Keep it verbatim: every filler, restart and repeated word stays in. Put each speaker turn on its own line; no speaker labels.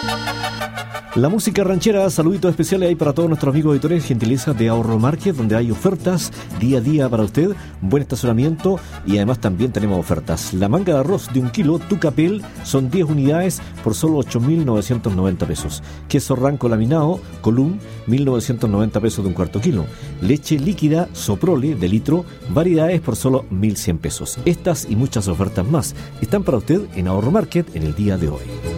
La música ranchera, saluditos especiales ahí para todos nuestros amigos editores, gentileza de Ahorro Market, donde hay ofertas día a día para usted, buen estacionamiento y además también tenemos ofertas. La manga de arroz de un kilo, Tucapel, son diez unidades por solo ocho mil novecientos noventa pesos. Queso ranco laminado, Column, mil novecientos noventa pesos de un cuarto kilo. Leche líquida, Soprole, de litro, variedades por solo mil cien pesos. Estas y muchas ofertas más están para usted en Ahorro Market en el día de hoy.